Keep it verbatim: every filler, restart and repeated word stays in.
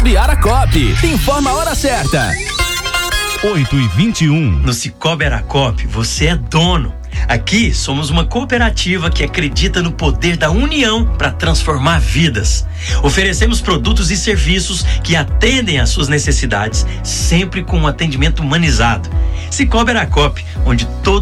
Aracop, informa a hora certa. oito e vinte e um. No Cicobi Aracop, você é dono. Aqui somos uma cooperativa que acredita no poder da união para transformar vidas. Oferecemos produtos e serviços que atendem às suas necessidades, sempre com um atendimento humanizado. Cicobi Aracop, onde todo